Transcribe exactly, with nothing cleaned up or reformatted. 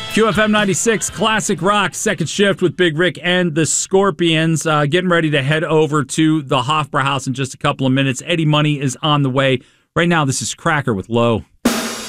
Q F M ninety-six, Classic Rock, second shift with Big Rick and the Scorpions. Uh, getting ready to head over to the Hofbrauhaus in just a couple of minutes. Eddie Money is on the way. Right now, this is Cracker with Low.